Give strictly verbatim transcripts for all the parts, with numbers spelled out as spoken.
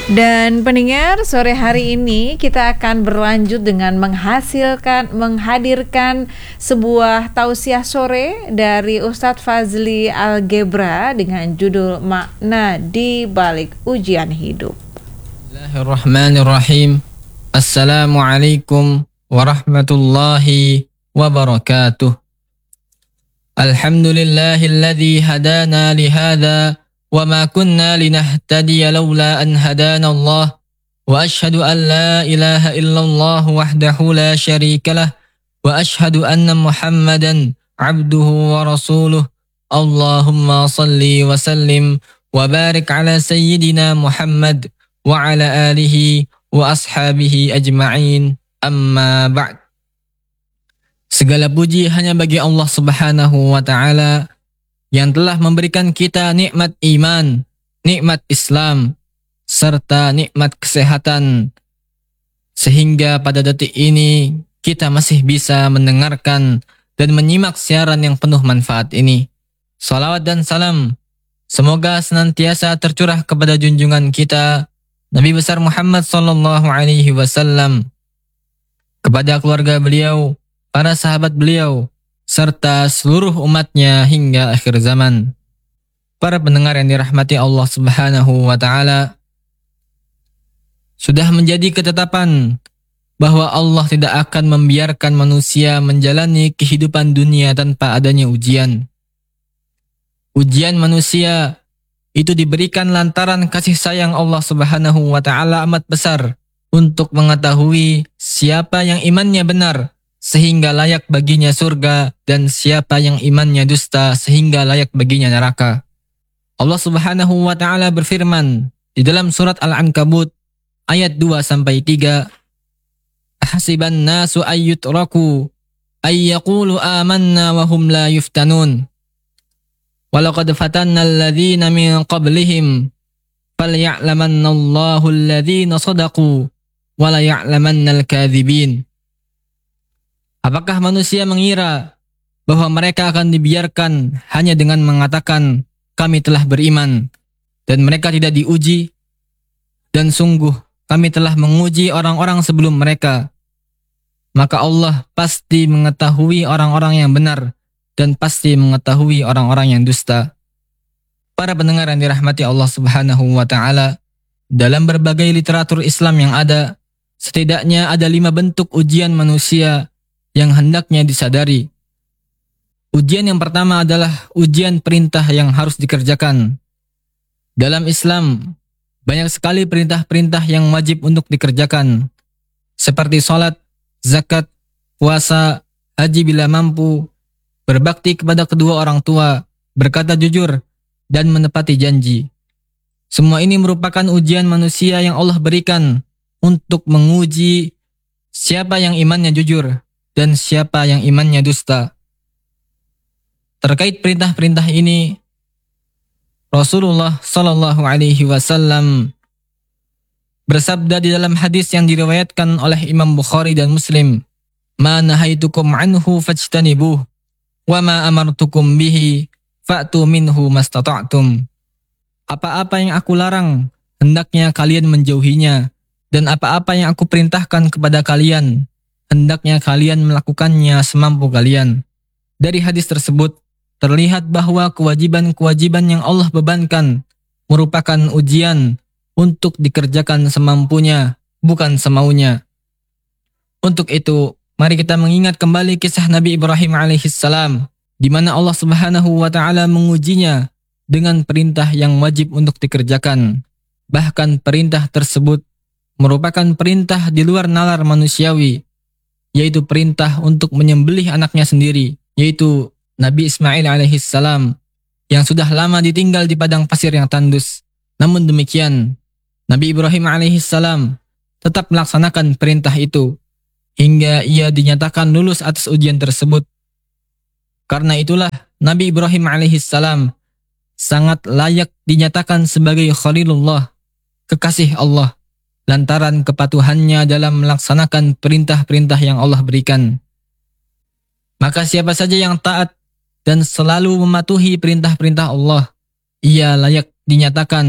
Dan pendengar, sore hari ini kita akan berlanjut dengan menghasilkan, menghadirkan sebuah tausiah sore dari Ustadz Fazli Algebra dengan judul Makna di Balik Ujian Hidup. Bismillahirrahmanirrahim. Assalamualaikum warahmatullahi wabarakatuh. Alhamdulillahilladzi hadana lihada وما كنا لنهتدي لولا أن هدانا الله وأشهد أن لا إله إلا الله وحده لا شريك له وأشهد أن محمدا عبده ورسوله اللهم صل وسلم وبارك على سيدنا محمد وعلى آله وأصحابه أجمعين أما بعد. Segala puji hanya bagi Allah Subhanahu wa Ta'ala yang telah memberikan kita nikmat iman, nikmat Islam, serta nikmat kesehatan, sehingga pada detik ini kita masih bisa mendengarkan dan menyimak siaran yang penuh manfaat ini. Salawat dan salam semoga senantiasa tercurah kepada junjungan kita Nabi besar Muhammad sallallahu alaihi wasallam, kepada keluarga beliau, para sahabat beliau, serta seluruh umatnya hingga akhir zaman. Para pendengar yang dirahmati Allah Subhanahu wa Ta'ala, sudah menjadi ketetapan bahwa Allah tidak akan membiarkan manusia menjalani kehidupan dunia tanpa adanya ujian. Ujian manusia itu diberikan lantaran kasih sayang Allah Subhanahu wa Ta'ala amat besar untuk mengetahui siapa yang imannya benar sehingga layak baginya surga, dan siapa yang imannya dusta sehingga layak baginya neraka. Allah Subhanahu wa Ta'ala berfirman di dalam surat Al-Ankabut ayat dua sampai tiga, Ahasiban nasu ayyutraku ayyaqulu amanna wa hum la yuftanun walaqad fatanna alladhina min qablihim falya'lamanna Allahu alladhina sadaqu wa la ya'lamanna al-kadhibin. Apakah manusia mengira bahwa mereka akan dibiarkan hanya dengan mengatakan kami telah beriman dan mereka tidak diuji? Dan sungguh kami telah menguji orang-orang sebelum mereka. Maka Allah pasti mengetahui orang-orang yang benar dan pasti mengetahui orang-orang yang dusta. Para pendengar yang dirahmati Allah Subhanahu wa Ta'ala, dalam berbagai literatur Islam yang ada, setidaknya ada lima bentuk ujian manusia yang hendaknya disadari. Ujian yang pertama adalah ujian perintah yang harus dikerjakan. Dalam Islam, banyak sekali perintah-perintah yang wajib untuk dikerjakan, seperti sholat, zakat, puasa, haji bila mampu, berbakti kepada kedua orang tua, berkata jujur, dan menepati janji. Semua ini merupakan ujian manusia yang Allah berikan untuk menguji siapa yang imannya jujur dan siapa yang imannya dusta. Terkait perintah-perintah ini, Rasulullah Sallallahu Alaihi Wasallam bersabda di dalam hadis yang diriwayatkan oleh Imam Bukhari dan Muslim, "Ma nahaitukum anhu fajtanibuh, wa ma amartukum bihi fa'tu minhu mastata'tum." Apa-apa yang aku larang, hendaknya kalian menjauhinya, dan apa-apa yang aku perintahkan kepada kalian, hendaknya kalian melakukannya semampu kalian. Dari hadis tersebut, terlihat bahwa kewajiban-kewajiban yang Allah bebankan merupakan ujian untuk dikerjakan semampunya, bukan semaunya. Untuk itu, mari kita mengingat kembali kisah Nabi Ibrahim alaihissalam, di mana Allah Subhanahu wa Ta'ala mengujinya dengan perintah yang wajib untuk dikerjakan. Bahkan perintah tersebut merupakan perintah di luar nalar manusiawi, yaitu perintah untuk menyembelih anaknya sendiri, yaitu Nabi Ismail alaihissalam, yang sudah lama ditinggal di padang pasir yang tandus. Namun demikian, Nabi Ibrahim alaihissalam tetap melaksanakan perintah itu, hingga ia dinyatakan lulus atas ujian tersebut. Karena itulah Nabi Ibrahim alaihissalam sangat layak dinyatakan sebagai Khalilullah, kekasih Allah, lantaran kepatuhannya dalam melaksanakan perintah-perintah yang Allah berikan. Maka siapa saja yang taat dan selalu mematuhi perintah-perintah Allah, ia layak dinyatakan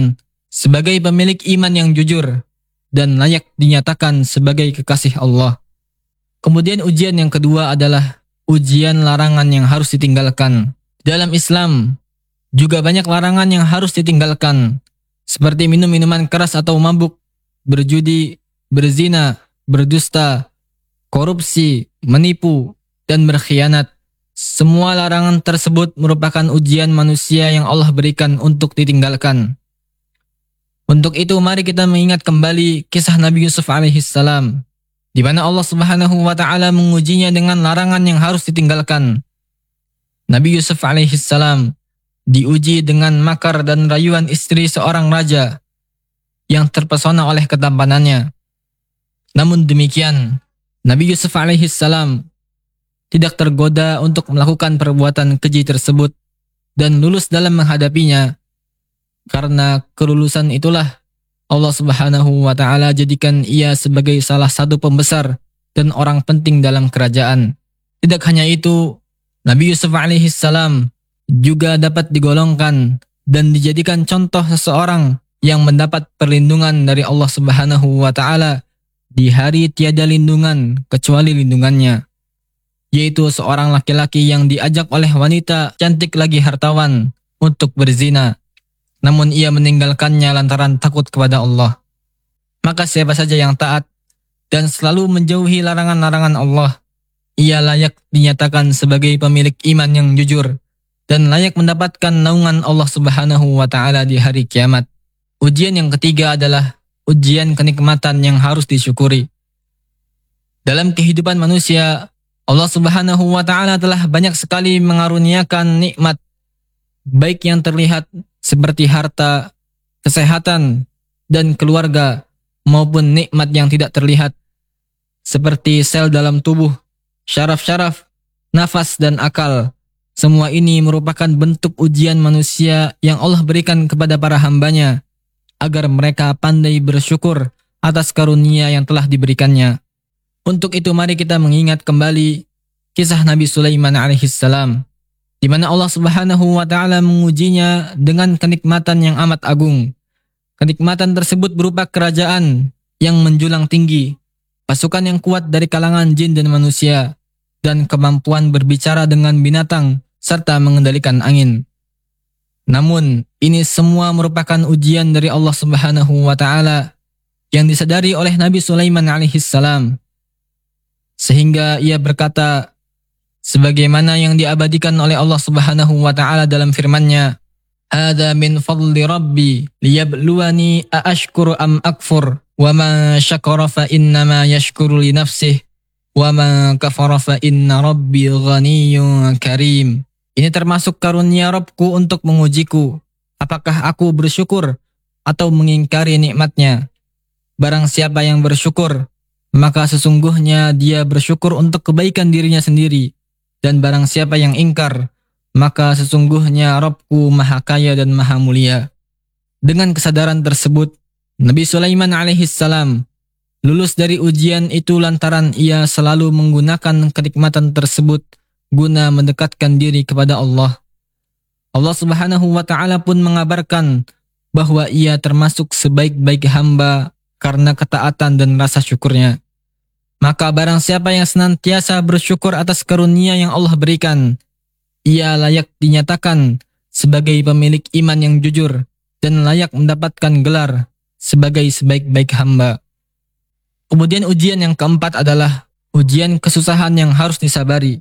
sebagai pemilik iman yang jujur dan layak dinyatakan sebagai kekasih Allah. Kemudian ujian yang kedua adalah ujian larangan yang harus ditinggalkan. Dalam Islam juga banyak larangan yang harus ditinggalkan, seperti minum minuman keras atau mabuk, berjudi, berzina, berdusta, korupsi, menipu, dan berkhianat. Semua larangan tersebut merupakan ujian manusia yang Allah berikan untuk ditinggalkan. Untuk itu mari kita mengingat kembali kisah Nabi Yusuf alaihissalam, di mana Allah Subhanahu wa taala mengujinya dengan larangan yang harus ditinggalkan. Nabi Yusuf alaihissalam diuji dengan makar dan rayuan istri seorang raja yang terpesona oleh ketampanannya. Namun demikian, Nabi Yusuf alaihissalam tidak tergoda untuk melakukan perbuatan keji tersebut dan lulus dalam menghadapinya. Karena kelulusan itulah Allah Subhanahu wa taala jadikan ia sebagai salah satu pembesar dan orang penting dalam kerajaan. Tidak hanya itu, Nabi Yusuf alaihissalam juga dapat digolongkan dan dijadikan contoh seseorang yang mendapat perlindungan dari Allah Subhanahu wa taala di hari tiada lindungan kecuali lindungannya, yaitu seorang laki-laki yang diajak oleh wanita cantik lagi hartawan untuk berzina, namun ia meninggalkannya lantaran takut kepada Allah. Maka siapa saja yang taat dan selalu menjauhi larangan-larangan Allah, ia layak dinyatakan sebagai pemilik iman yang jujur dan layak mendapatkan naungan Allah Subhanahu wa taala di hari kiamat. Ujian yang ketiga adalah ujian kenikmatan yang harus disyukuri. Dalam kehidupan manusia, Allah Subhanahu wa taala telah banyak sekali mengaruniakan nikmat, baik yang terlihat seperti harta, kesehatan, dan keluarga, maupun nikmat yang tidak terlihat seperti sel dalam tubuh, syaraf-syaraf, nafas, dan akal. Semua ini merupakan bentuk ujian manusia yang Allah berikan kepada para hambanya agar mereka pandai bersyukur atas karunia yang telah diberikannya. Untuk itu mari kita mengingat kembali kisah Nabi Sulaiman alaihissalam, di mana Allah Subhanahu wa taala mengujinya dengan kenikmatan yang amat agung. Kenikmatan tersebut berupa kerajaan yang menjulang tinggi, pasukan yang kuat dari kalangan jin dan manusia, dan kemampuan berbicara dengan binatang serta mengendalikan angin. Namun, ini semua merupakan ujian dari Allah Subhanahu wa taala yang disadari oleh Nabi Sulaiman alaihissalam, sehingga ia berkata sebagaimana yang diabadikan oleh Allah Subhanahu wa taala dalam firman-Nya, "Hadza min fadli rabbi liyabluwani aashkuru am akfur, wa ma syakara fa innama yashkuru li nafsihi, wa ma kafara fa inna rabbi ghaniyyun karim." Ini termasuk karunia Rabbku untuk mengujiku, apakah aku bersyukur atau mengingkari nikmatnya. Barang siapa yang bersyukur, maka sesungguhnya dia bersyukur untuk kebaikan dirinya sendiri. Dan barang siapa yang ingkar, maka sesungguhnya Rabbku maha kaya dan maha mulia. Dengan kesadaran tersebut, Nabi Sulaiman alaihissalam lulus dari ujian itu lantaran ia selalu menggunakan kenikmatan tersebut guna mendekatkan diri kepada Allah. Allah Subhanahu wa taala pun mengabarkan bahwa ia termasuk sebaik-baik hamba karena ketaatan dan rasa syukurnya. Maka barang siapa yang senantiasa bersyukur atas karunia yang Allah berikan, ia layak dinyatakan sebagai pemilik iman yang jujur dan layak mendapatkan gelar sebagai sebaik-baik hamba. Kemudian ujian yang keempat adalah ujian kesusahan yang harus disabari.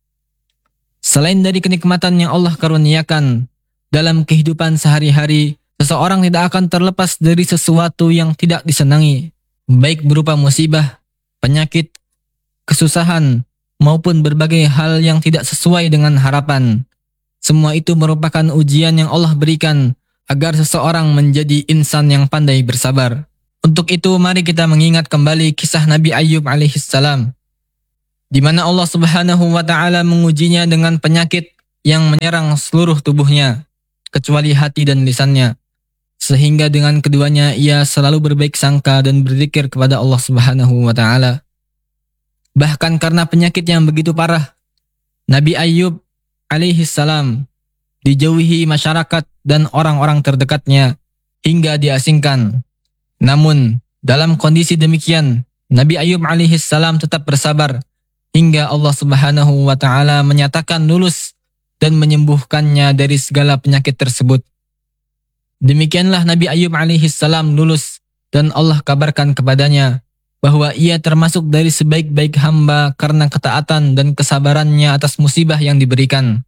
Selain dari kenikmatan yang Allah karuniakan dalam kehidupan sehari-hari, seseorang tidak akan terlepas dari sesuatu yang tidak disenangi, baik berupa musibah, penyakit, kesusahan, maupun berbagai hal yang tidak sesuai dengan harapan. Semua itu merupakan ujian yang Allah berikan agar seseorang menjadi insan yang pandai bersabar. Untuk itu mari kita mengingat kembali kisah Nabi Ayyub alaihissalam, di mana Allah Subhanahu wa taala mengujinya dengan penyakit yang menyerang seluruh tubuhnya, kecuali hati dan lisannya. Sehingga dengan keduanya ia selalu berbaik sangka dan berzikir kepada Allah Subhanahu wa taala. Bahkan karena penyakit yang begitu parah, Nabi Ayyub alaihissalam dijauhi masyarakat dan orang-orang terdekatnya hingga diasingkan. Namun, dalam kondisi demikian, Nabi Ayub alaihi salam tetap bersabar hingga Allah Subhanahu wa taala menyatakan lulus dan menyembuhkannya dari segala penyakit tersebut. Demikianlah Nabi Ayub alaihi salam lulus dan Allah kabarkan kepadanya bahwa ia termasuk dari sebaik-baik hamba karena ketaatan dan kesabarannya atas musibah yang diberikan.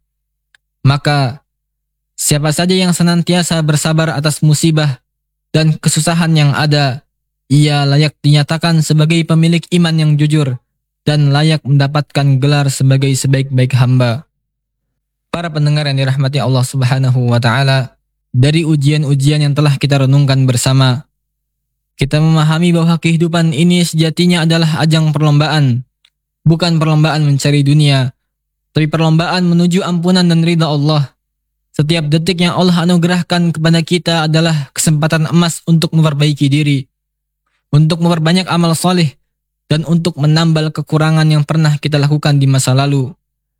Maka, siapa saja yang senantiasa bersabar atas musibah dan kesusahan yang ada, ia layak dinyatakan sebagai pemilik iman yang jujur dan layak mendapatkan gelar sebagai sebaik-baik hamba. Para pendengar yang dirahmati Allah Subhanahu wa taala, dari ujian-ujian yang telah kita renungkan bersama, kita memahami bahwa kehidupan ini sejatinya adalah ajang perlombaan, bukan perlombaan mencari dunia, tapi perlombaan menuju ampunan dan ridha Allah. Setiap detik yang Allah anugerahkan kepada kita adalah kesempatan emas untuk memperbaiki diri, untuk memperbanyak amal soleh, dan untuk menambal kekurangan yang pernah kita lakukan di masa lalu.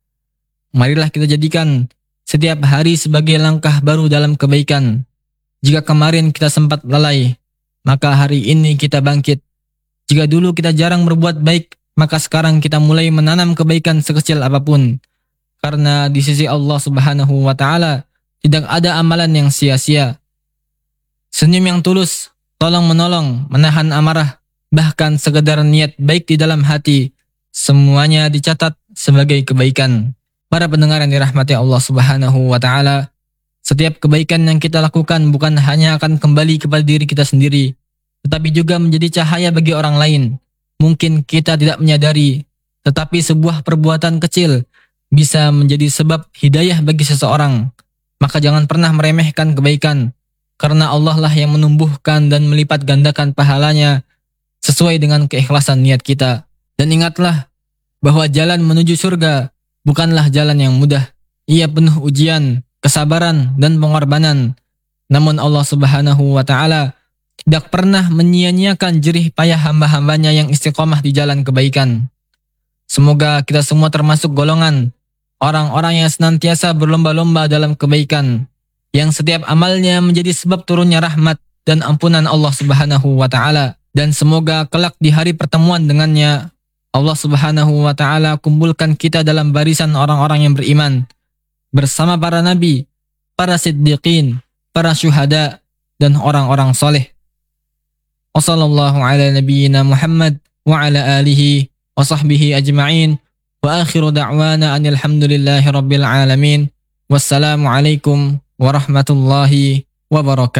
Marilah kita jadikan setiap hari sebagai langkah baru dalam kebaikan. Jika kemarin kita sempat lalai, maka hari ini kita bangkit. Jika dulu kita jarang berbuat baik, maka sekarang kita mulai menanam kebaikan sekecil apapun. Karena di sisi Allah Subhanahu wa taala tidak ada amalan yang sia-sia. Senyum yang tulus, tolong menolong, menahan amarah, bahkan sekedar niat baik di dalam hati, semuanya dicatat sebagai kebaikan. Para pendengar yang dirahmati Allah Subhanahu wa taala, setiap kebaikan yang kita lakukan bukan hanya akan kembali kepada diri kita sendiri, tetapi juga menjadi cahaya bagi orang lain. Mungkin kita tidak menyadari, tetapi sebuah perbuatan kecil bisa menjadi sebab hidayah bagi seseorang. Maka jangan pernah meremehkan kebaikan, karena Allah lah yang menumbuhkan dan melipat gandakan pahalanya sesuai dengan keikhlasan niat kita. Dan ingatlah bahwa jalan menuju surga bukanlah jalan yang mudah. Ia penuh ujian, kesabaran, dan pengorbanan. Namun Allah Subhanahu wa taala tidak pernah menyia-nyiakan jerih payah hamba-hambanya yang istiqomah di jalan kebaikan. Semoga kita semua termasuk golongan orang-orang yang senantiasa berlomba-lomba dalam kebaikan, yang setiap amalnya menjadi sebab turunnya rahmat dan ampunan Allah Subhanahu wa taala. Dan semoga kelak di hari pertemuan dengannya, Allah Subhanahu wa taala kumpulkan kita dalam barisan orang-orang yang beriman, bersama para nabi, para siddiqin, para syuhada, dan orang-orang soleh. Wassallallahu ala nabiyyina Muhammad wa ala alihi wa sahbihi ajma'in. Wa akhiru da'wana anil hamdulillahi rabbil alamin. Wassalamu alaikum warahmatullahi wabarakatuh.